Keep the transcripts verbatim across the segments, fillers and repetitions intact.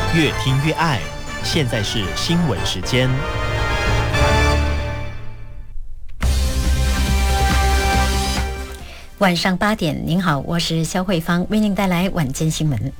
越听越爱。现在是新闻时间。 晚上八点，您好，我是肖慧芳，为您带来晚间新闻。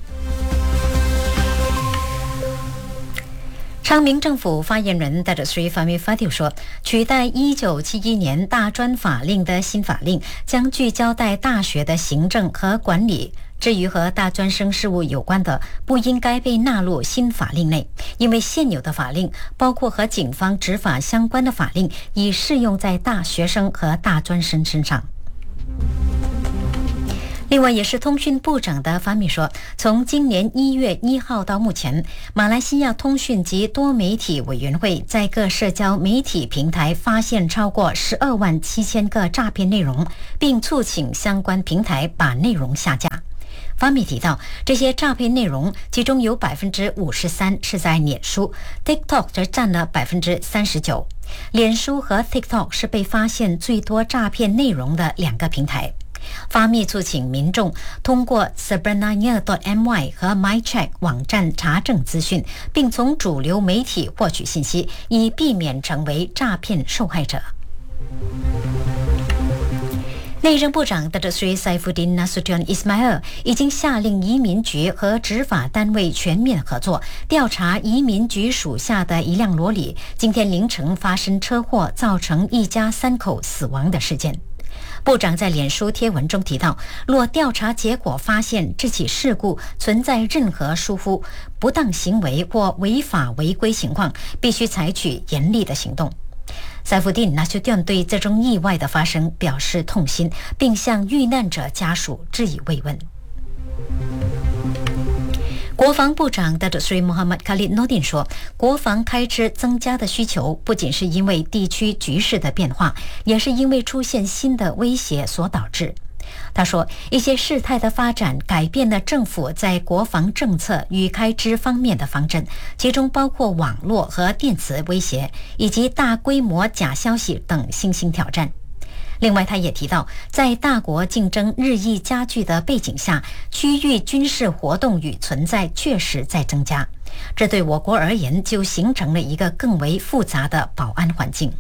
昌明政府发言人 Datuk Seri Fahmi Fadil 说，取代一九七一年大专法令的新法令将聚焦在大学的行政和管理，至于和大专生事务有关的，不应该被纳入新法令内，因为现有的法令，包括和警方执法相关的法令，已适用在大学生和大专生身上。另外，也是通讯部长的法米说，从今年一月一号到目前，马来西亚通讯及多媒体委员会在各社交媒体平台发现超过十二万七千个诈骗内容，并促请相关平台把内容下架。法米提到，这些诈骗内容其中有百分之五十三是在脸书 ，TikTok 则占了百分之三十九。脸书和 TikTok 是被发现最多诈骗内容的两个平台。发密促请民众通过 sebenarnya dot my 和 MyCheck 网站查证资讯，并从主流媒体获取信息，以避免成为诈骗受害者。内政部长 Datuk Seri Saifuddin Nasution Ismail 已经下令移民局和执法单位全面合作，调查移民局属下的一辆罗里今天凌晨发生车祸，造成一家三口死亡的事件。部长在脸书贴文中提到，若调查结果发现这起事故存在任何疏忽、不当行为或违法违规情况，必须采取严厉的行动。塞夫丁纳修顿对这种意外的发生表示痛心，并向遇难者家属致以慰问。国防部长 Datuk Seri Muhammad Khalid Nordin 说，国防开支增加的需求不仅是因为地区局势的变化，也是因为出现新的威胁所导致。他说，一些事态的发展改变了政府在国防政策与开支方面的方针，其中包括网络和电磁威胁，以及大规模假消息等新兴挑战。另外，他也提到，在大国竞争日益加剧的背景下，区域军事活动与存在确实在增加，这对我国而言就形成了一个更为复杂的保安环境。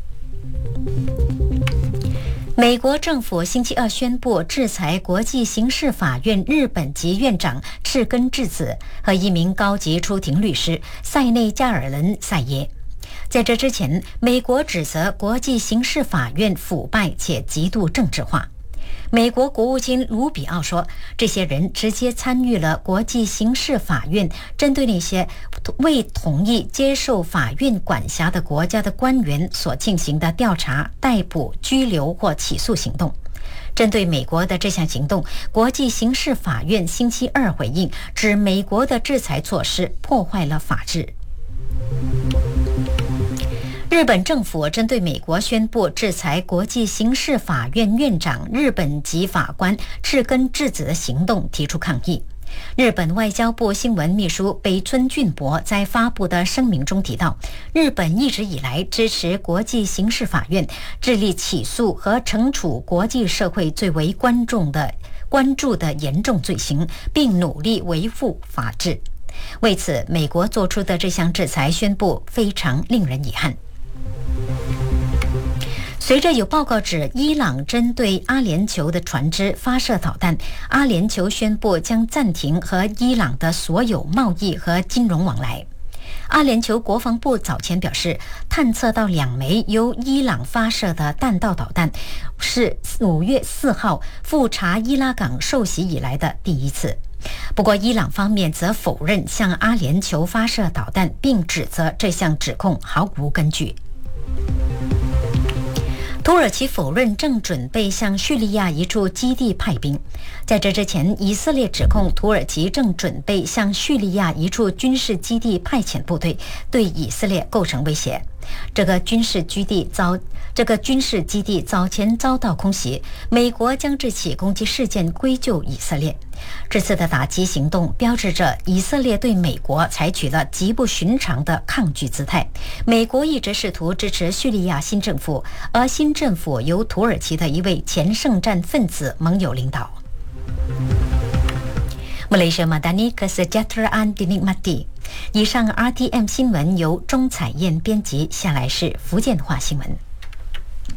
美国政府星期二宣布制裁国际刑事法院日本籍院长赤根智子和一名高级出庭律师塞内加尔人塞耶。在这之前，美国指责国际刑事法院腐败且极度政治化。美国国务卿卢比奥说，这些人直接参与了国际刑事法院针对那些未同意接受法院管辖的国家的官员所进行的调查、逮捕、拘留或起诉行动。针对美国的这项行动，国际刑事法院星期二回应，指美国的制裁措施破坏了法治。日本政府针对美国宣布制裁国际刑事法院院长日本籍法官赤根智子的行动提出抗议。日本外交部新闻秘书北村俊博在发布的声明中提到，日本一直以来支持国际刑事法院，致力起诉和惩处国际社会最为关注的关注的严重罪行，并努力维护法治。为此，美国做出的这项制裁宣布非常令人遗憾。随着有报告指伊朗针对阿联酋的船只发射导弹，阿联酋宣布将暂停和伊朗的所有贸易和金融往来。阿联酋国防部早前表示，探测到两枚由伊朗发射的弹道导弹，是五月四号赴查伊拉港受袭以来的第一次。不过，伊朗方面则否认向阿联酋发射导弹，并指责这项指控毫无根据。土耳其否认正准备向叙利亚一处基地派兵。在这之前，以色列指控土耳其正准备向叙利亚一处军事基地派遣部队，对以色列构成威胁。这个军事基地遭这个军事基地早前遭到空袭，美国将这起攻击事件归咎以色列。这次的打击行动标志着以色列对美国采取了极不寻常的抗拒姿态。美国一直试图支持叙利亚新政府，而新政府由土耳其的一位前圣战分子盟友领导。Malaysia Madani Kesejahteraan dinikmati。 以上 R T M 新闻由钟彩燕编辑，下来是福建话新闻。